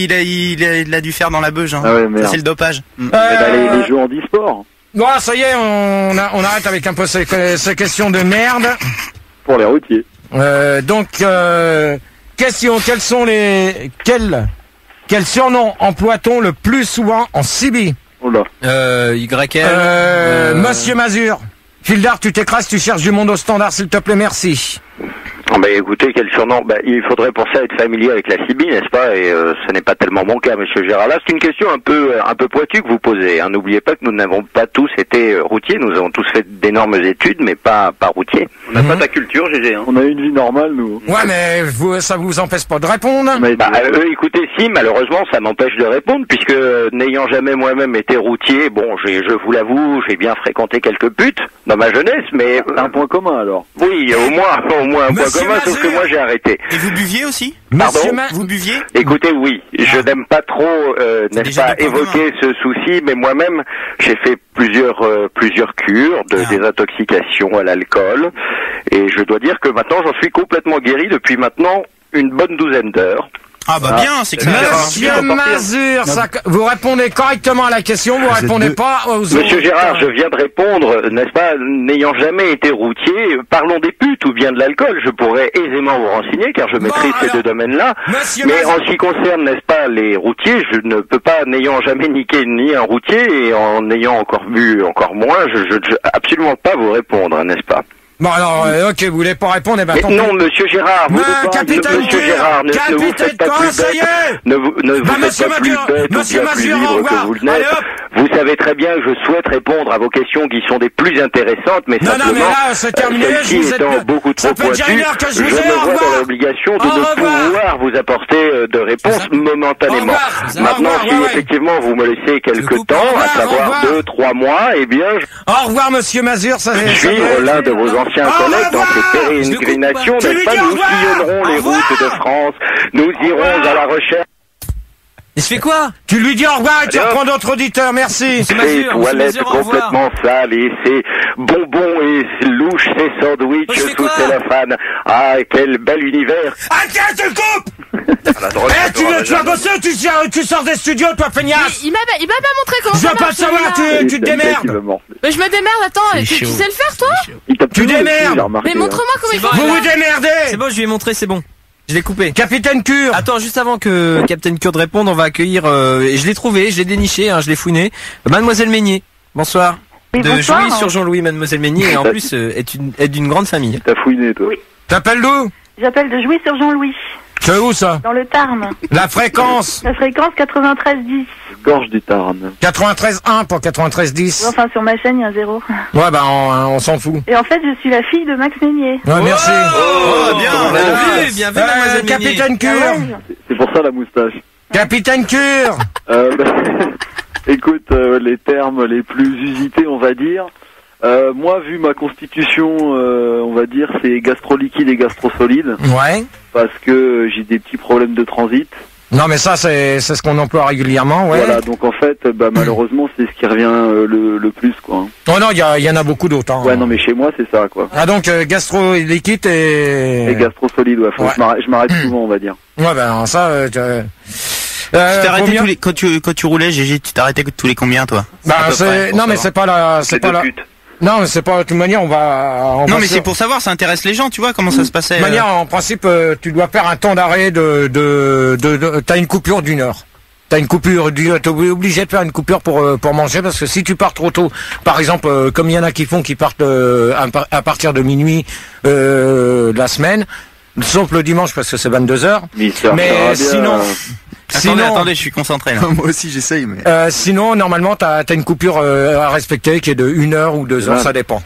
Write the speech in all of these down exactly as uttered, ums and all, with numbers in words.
Il a, il, a, il a dû faire dans la beuge, hein. Ah ouais, merde. Ça, c'est le dopage. Euh... Bah, les, les jeux en e-sport. Bon, ça y est, on, a, on arrête avec un peu ces, ces questions de merde. Pour les routiers. Euh, donc, euh, question, quels sont les... Quels, quels surnoms emploie-t-on le plus souvent en Sibie? Oh là. Euh, Y L. Euh, euh... Monsieur Mazur. Fildar, tu t'écrases, tu cherches du monde au standard, s'il te plaît, merci. Oh bah écoutez, quel surnom. Bah, il faudrait pour ça être familier avec la Sibie, n'est-ce pas? Et euh, ce n'est pas tellement mon cas, monsieur Gérard. Là, c'est une question un peu un peu pointue que vous posez. Hein. N'oubliez pas que nous n'avons pas tous été euh, routiers. Nous avons tous fait d'énormes études, mais pas pas routiers. On n'a mmh. pas ta culture, G G. Hein. On a une vie normale, nous. Ouais, mais vous, ça vous empêche pas de répondre? Mais bah, euh, écoutez, si, malheureusement, ça m'empêche de répondre, puisque euh, n'ayant jamais moi-même été routier, bon, j'ai, je vous l'avoue, j'ai bien fréquenté quelques putes dans ma jeunesse, mais... C'est un point commun, alors. Oui, au moins, au moins un point commun, sauf que moi, j'ai arrêté. Et vous buviez aussi? Pardon? Vous buviez? Écoutez, oui, je ah. n'aime pas trop, euh, n'est-ce pas, évoquer ce souci, mais moi-même, j'ai fait plusieurs euh, plusieurs cures de ah. désintoxication à l'alcool, et je dois dire que maintenant, j'en suis complètement guéri depuis maintenant une bonne douzaine d'heures. Ah bah ah. bien, c'est que ça. Monsieur Mazur, ça, vous répondez correctement à la question, vous, vous répondez deux. pas aux autres. Monsieur Gérard, je viens de répondre, n'est-ce pas, n'ayant jamais été routier, parlons des putes ou bien de l'alcool, je pourrais aisément vous renseigner car je bon, maîtrise alors, ces deux domaines-là. Monsieur mais Mazur. en ce qui concerne, n'est-ce pas, les routiers, je ne peux pas, n'ayant jamais niqué ni un routier et en ayant encore bu encore moins, je ne peux absolument pas vous répondre, n'est-ce pas? Bon alors, euh, ok, vous voulez pas répondre, eh ben, mais non, monsieur Gérard, vous mais, ne pas, capitaine monsieur Gérard, ne, ne vous faites pas plus bête, ne vous, ne vous bah, faites pas plus bête ou bien plus libre que vous le n'êtes. Vous savez très bien que je souhaite répondre à vos questions qui sont des plus intéressantes, mais non, simplement, non, mais là, c'est terminé, celle-ci je étant êtes... beaucoup trop pointue, je, je, je me vois dans l'obligation de ne pouvoir vous apporter de réponse momentanément. Maintenant, si effectivement vous me laissez quelque temps, à savoir deux, trois mois, eh bien... Au revoir, monsieur Mazur, ça c'est... Suivre l'un de vos anciens collègues dans ces pérégrinations, n'est-ce pas, nous sillonnerons les routes de France, nous irons à la recherche. Il se fait quoi? Tu lui dis au revoir et tu reprends d'autres auditeurs, merci. C'est ces toilettes complètement sales et ces bonbons et ces louches, ces sandwichs sous cellophane. Ah, quel bel univers. Ah tiens, tu le coupes. Eh, tu veux, tu vas bosser ou tu, tu sors des studios, toi, feignasse? Il m'a il m'a pas montré comment ça marche. Je veux pas savoir, tu, tu te démerdes. Mais je me démerde, attends, tu, tu sais le faire, toi? Tu démerdes. Mais montre-moi comment il faut. Vous vous démerdez. C'est bon, je lui ai montré, c'est bon. Je l'ai coupé. Capitaine Cure. Attends, juste avant que Capitaine Cure réponde, on va accueillir, euh, et je l'ai trouvé, je l'ai déniché, hein, je l'ai fouiné, Mademoiselle Meignier. Bonsoir. Oui, de bonsoir. Jouy sur Jean-Louis, Mademoiselle Meignier, et en plus, euh, est une, est d'une grande famille. T'as fouiné, toi? Oui. T'appelles d'où? J'appelle de Jouy sur Jean-Louis. C'est où, ça? Dans le Tarn. La fréquence? La fréquence quatre-vingt-treize dix. Gorge du Tarn. quatre-vingt-treize un pour quatre-vingt-treize dix. Enfin, sur ma chaîne, il y a un zéro. Ouais, bah, on, on s'en fout. Et en fait, je suis la fille de Max Meignier. Ouais, merci. Oh, oh bien, bien vu, bien vu, euh, Mademoiselle Meignier. Capitaine Cure. C'est pour ça la moustache. Capitaine Cure. euh, bah, écoute, euh, les termes les plus usités, on va dire. Euh, moi, vu ma constitution, euh, on va dire, c'est gastro-liquide et gastro-solide. Ouais. Parce que j'ai des petits problèmes de transit. Non, mais ça, c'est c'est ce qu'on emploie régulièrement, ouais. Voilà, donc en fait, bah, malheureusement, c'est ce qui revient euh, le, le plus, quoi. Oh non, il y, y en a beaucoup d'autres. Hein. Ouais, non, mais chez moi, c'est ça, quoi. Ah, donc, euh, gastro-liquide et... Et gastro-solide, ouais. Faut ouais. Je m'arrête souvent, on va dire. Ouais, ben, ça... Euh, euh, tu t'es arrêté tous les... quand, tu, quand tu roulais, Gégé, tu t'es arrêté tous les combien, toi? Bah, c'est... Non, mais c'est pas la... C'est pas la... Non, mais c'est pas, de toute manière, on va... On non, va mais sur... c'est pour savoir, ça intéresse les gens, tu vois, comment ça se passait. De toute manière, en principe, euh, tu dois faire un temps d'arrêt de... de, de, de t'as une coupure d'une heure. T'as une coupure, t'es obligé de faire une coupure pour euh, pour manger, parce que si tu pars trop tôt, par exemple, euh, comme il y en a qui font, qui partent euh, à, à partir de minuit euh, de la semaine, sauf le dimanche, parce que c'est vingt-deux heures. Mais, mais sinon... Euh... Sinon, attendez, attendez, je suis concentré là. Moi aussi j'essaye, mais... Euh, sinon, normalement, t'as as une coupure euh, à respecter qui est de une heure ou deux heures, ouais. Ça dépend.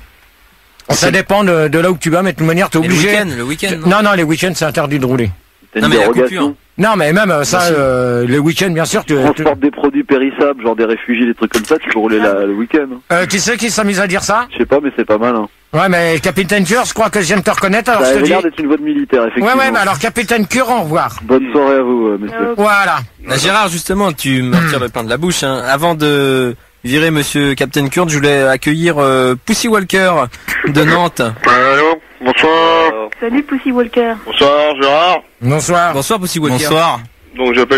Ça dépend de, de là où tu vas, mais de toute manière, t'es obligé... Et le week-end, le week-end, non, non, les week-ends, c'est interdit de rouler. Non, mais la coupure. Non, mais même ça, euh, les week-ends, bien sûr... Tu transportes des produits périssables, genre des réfugiés, des trucs comme ça, tu peux rouler la, le week-end. Euh, qui c'est qui s'amuse à dire ça? Je sais pas, mais c'est pas mal, hein. Ouais, mais Capitaine Cure, je crois que je viens de te reconnaître, alors bah, je te dis... Ça a l'air d'être une voix de militaire, effectivement. Ouais, ouais, mais alors Capitaine Cure, au revoir. Bonne soirée à vous, euh, messieurs. Voilà. Bah, Gérard, justement, tu me retires le pain de la bouche, hein. Avant de virer Monsieur Captain Kurt, je voulais accueillir euh, Pussy Walker de Nantes. Allô, bonsoir. Salut Pussy Walker. Bonsoir, Gérard. Bonsoir. Bonsoir Pussy Walker. Bonsoir. Donc j'appelle